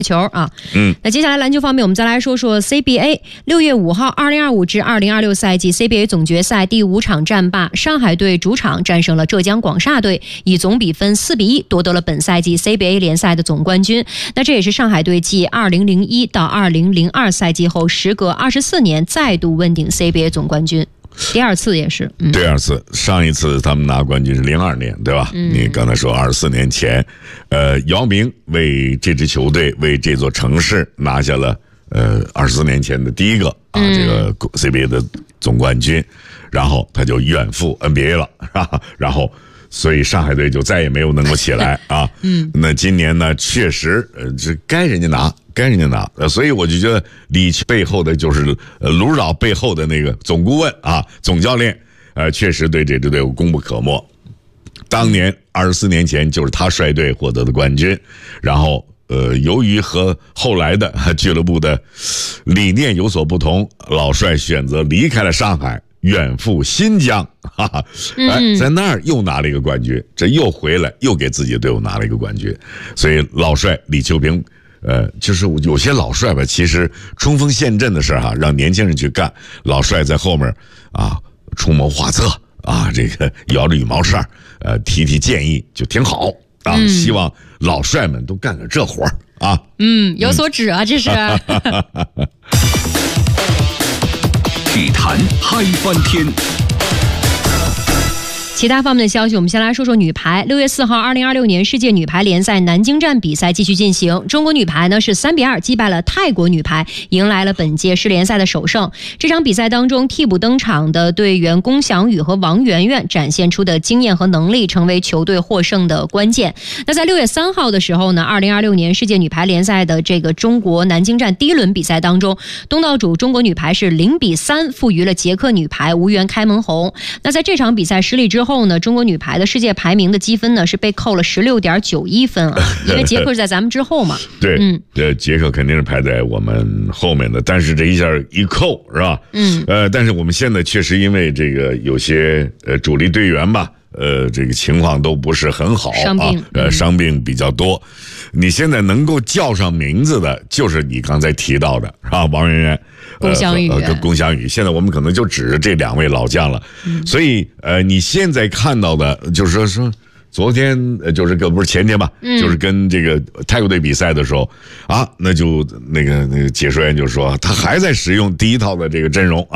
球啊。那接下来篮球方面，我们再来说说 CBA。6月5号，2025至2026赛季 CBA 总决赛第5场战罢，上海队主场战胜了浙江广厦队，以总比分4-1夺得了本赛季 CBA 联赛的总冠军。那这也是上海队继2001到2002赛季后，时隔24年再度问鼎 CBA 总冠军。第二次也是， 第二次，上一次他们拿冠军是02年，对吧？你刚才说24年前，姚明为这支球队、为这座城市拿下了24年前的第一个这个 CBA 的总冠军，然后他就远赴 NBA 了，然后所以上海队就再也没有能够起来啊。那今年呢，确实这该人家拿。所以我就觉得李球背后的就是卢导背后的那个总顾问啊，总教练，确实对这支队伍功不可没。当年24年前就是他率队获得的冠军，然后由于和后来的俱乐部的理念有所不同，老帅选择离开了上海，远赴新疆，在那儿又拿了一个冠军，这又回来又给自己的队伍拿了一个冠军，所以老帅李秋平。就是有些老帅吧，其实冲锋陷阵的事儿让年轻人去干，老帅在后面出谋划策这个摇着羽毛扇提建议就挺好希望老帅们都干干这活儿有所指这是体坛嗨翻天。 其他方面的消息，我们先来说说女排。6月4号，2026年世界女排联赛南京站比赛继续进行。中国女排呢是3-2击败了泰国女排，迎来了本届世联赛的首胜。这场比赛当中，替补登场的队员龚翔宇和王媛媛展现出的经验和能力，成为球队获胜的关键。那在6月3号的时候呢，2026年世界女排联赛的这个中国南京站第一轮比赛当中，东道主中国女排是0-3负于了捷克女排，无缘开门红。那在这场比赛失利之后呢，中国女排的世界排名的积分呢是被扣了16.91分因为捷克是在咱们之后嘛。 对，捷克肯定是排在我们后面的，但是这一下一扣是吧？但是我们现在确实因为这个有些主力队员吧，这个情况都不是很好，伤病比较多。你现在能够叫上名字的，就是你刚才提到的王媛媛、龚翔宇。现在我们可能就指着这2位老将了。所以你现在看到的，就是说昨天就是不是前天吧，就是跟这个泰国队比赛的时候那就那个解说员就说他还在使用第一套的这个阵容